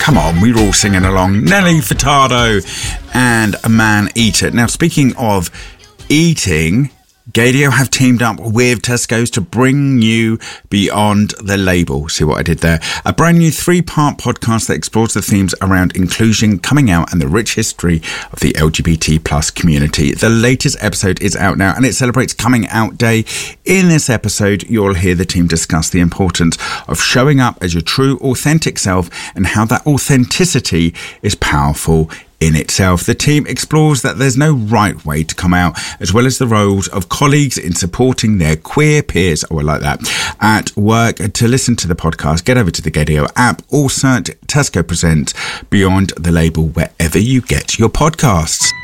Come on, we were all singing along. Nelly Furtado and A Man Eater. Now, speaking of eating, Gaydio have teamed up with Tesco's to bring you Beyond the Label. See what I did there? A brand new 3-part podcast that explores the themes around inclusion, coming out, and the rich history of the LGBT plus community. The latest episode is out now, and it celebrates Coming Out Day. In this episode, you'll hear the team discuss the importance of showing up as your true, authentic self and how that authenticity is powerful in itself. The team explores that there's no right way to come out, as well as the roles of colleagues in supporting their queer peers, I like that, at work. To listen to the podcast, get over to the Gaydio app or search Tesco Presents Beyond the Label wherever you get your podcasts.